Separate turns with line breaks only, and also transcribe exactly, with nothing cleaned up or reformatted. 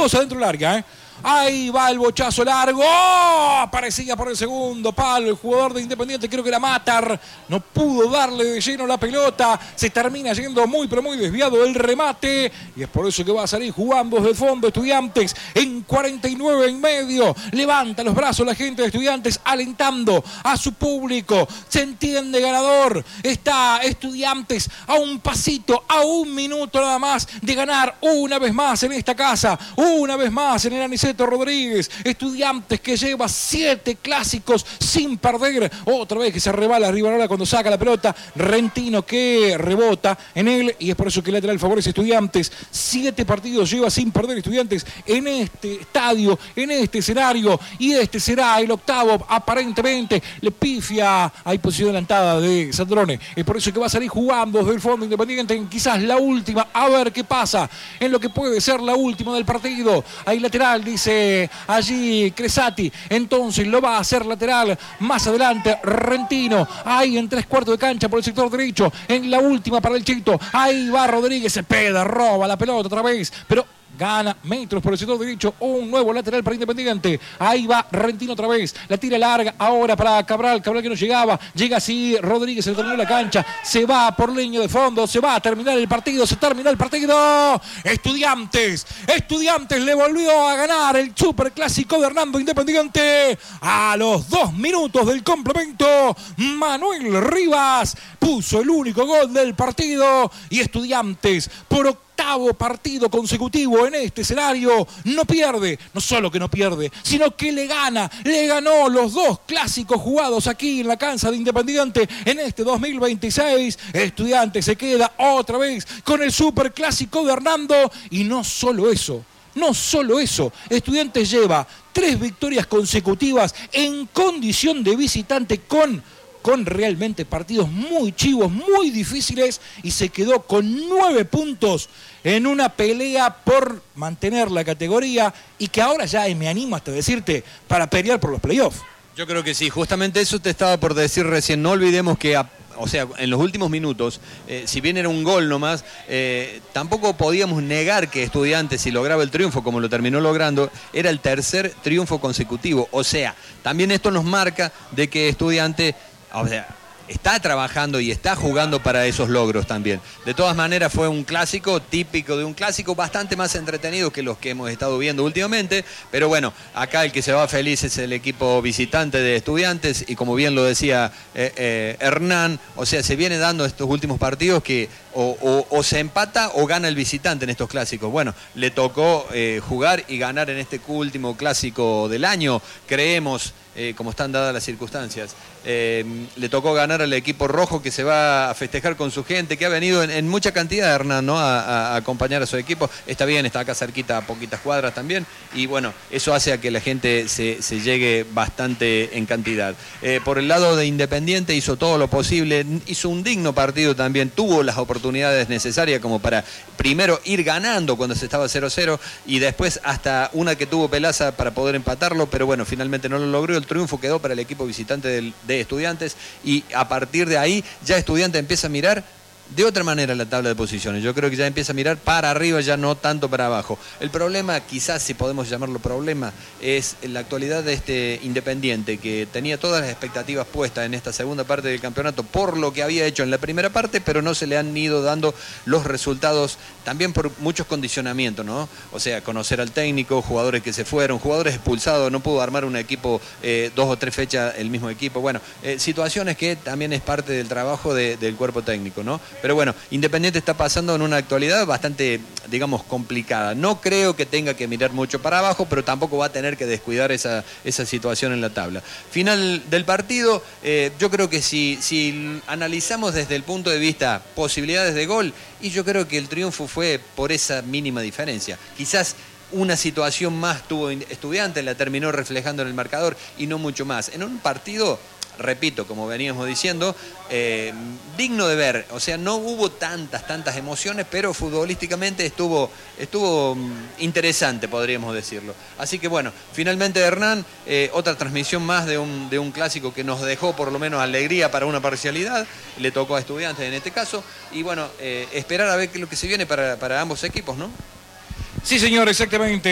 todos adentro del área, ¿eh? Ahí va el bochazo largo. ¡Oh! Aparecía por el segundo palo el jugador de Independiente, creo que era Matar. No pudo darle de lleno la pelota. Se termina yendo muy, pero muy desviado el remate. Y es por eso que va a salir jugando desde el fondo Estudiantes en cuarenta y nueve en medio. Levanta los brazos la gente de Estudiantes alentando a su público. Se entiende ganador. Está Estudiantes a un pasito, a un minuto nada más de ganar una vez más en esta casa. Una vez más en el Aniceto Rodríguez. Estudiantes que lleva siete clásicos sin perder. Otra vez que se rebala Rivarola cuando saca la pelota. Rentino que rebota en él y es por eso que el lateral favorece Estudiantes. Siete partidos lleva sin perder Estudiantes en este estadio, en este escenario, y este será el octavo. Aparentemente le pifia. Hay posición adelantada de Sandrone. Es por eso que va a salir jugando desde el fondo Independiente en quizás la última. A ver qué pasa en lo que puede ser la última del partido. Hay lateral, dice allí Cresati, entonces lo va a hacer lateral más adelante Rentino, ahí en tres cuartos de cancha por el sector derecho, en la última para el Chito, ahí va Rodríguez, se peda, roba la pelota otra vez, pero gana metros por el sector derecho, un nuevo lateral para Independiente, ahí va Rentino otra vez, la tira larga ahora para Cabral, Cabral que no llegaba, llega así Rodríguez, se terminó la cancha, se va por línea de fondo, se va a terminar el partido, se terminó el partido, Estudiantes, Estudiantes le volvió a ganar el superclásico de Hernando Independiente, a los dos minutos del complemento, Manuel Rivas puso el único gol del partido y Estudiantes por octavo partido consecutivo en este escenario no pierde, no solo que no pierde, sino que le gana, le ganó los dos clásicos jugados aquí en la cancha de Independiente en este dos mil veintiséis. Estudiantes se queda otra vez con el superclásico de Hernando y no solo eso, no solo eso, Estudiantes lleva tres victorias consecutivas en condición de visitante con con realmente partidos muy chivos, muy difíciles, y se quedó con nueve puntos en una pelea por mantener la categoría y que ahora ya me animo hasta decirte para pelear por los playoffs.
Yo creo que sí, justamente eso te estaba por decir recién. No olvidemos que, a, o sea, en los últimos minutos, eh, si bien era un gol nomás, eh, tampoco podíamos negar que Estudiantes, si lograba el triunfo como lo terminó logrando, era el tercer triunfo consecutivo. O sea, también esto nos marca de que Estudiantes, o sea, está trabajando y está jugando para esos logros también. De todas maneras fue un clásico típico de un clásico, bastante más entretenido que los que hemos estado viendo últimamente, pero bueno, acá el que se va feliz es el equipo visitante de Estudiantes y como bien lo decía eh, eh, Hernán, o sea, se viene dando estos últimos partidos que o, o, o se empata o gana el visitante en estos clásicos. Bueno, le tocó eh, jugar y ganar en este último clásico del año, creemos, eh, como están dadas las circunstancias. Eh, le tocó ganar al equipo rojo que se va a festejar con su gente, que ha venido en, en mucha cantidad, Hernán, ¿no? A, a, a acompañar a su equipo. Está bien, está acá cerquita, a poquitas cuadras también, y bueno, eso hace a que la gente se, se llegue bastante en cantidad. Eh, por el lado de Independiente hizo todo lo posible, hizo un digno partido también, tuvo las oportunidades necesarias como para primero ir ganando cuando se estaba cero cero y después hasta una que tuvo Pelaza para poder empatarlo, pero bueno, finalmente no lo logró. El triunfo quedó para el equipo visitante del, de Estudiantes y a partir de ahí ya Estudiantes empieza a mirar de otra manera la tabla de posiciones. Yo creo que ya empieza a mirar para arriba, ya no tanto para abajo. El problema, quizás si podemos llamarlo problema, es la actualidad de este Independiente, que tenía todas las expectativas puestas en esta segunda parte del campeonato por lo que había hecho en la primera parte, pero no se le han ido dando los resultados, también por muchos condicionamientos, ¿no? O sea, conocer al técnico, jugadores que se fueron, jugadores expulsados, no pudo armar un equipo eh, dos o tres fechas el mismo equipo. Bueno, eh, situaciones que también es parte del trabajo de, del cuerpo técnico, ¿no? Pero bueno, Independiente está pasando en una actualidad bastante, digamos, complicada. No creo que tenga que mirar mucho para abajo, pero tampoco va a tener que descuidar esa, esa situación en la tabla. Final del partido, eh, yo creo que si, si analizamos desde el punto de vista posibilidades de gol, y yo creo que el triunfo fue por esa mínima diferencia. Quizás una situación más tuvo Estudiantes, la terminó reflejando en el marcador y no mucho más. En un partido, repito, como veníamos diciendo, eh, digno de ver, o sea, no hubo tantas, tantas emociones, pero futbolísticamente estuvo, estuvo interesante, podríamos decirlo. Así que bueno, finalmente Hernán, eh, otra transmisión más de un, de un clásico que nos dejó por lo menos alegría para una parcialidad, le tocó a Estudiantes en este caso, y bueno, eh, esperar a ver qué es lo que se viene para, para ambos equipos, ¿no?
Sí, señor, exactamente.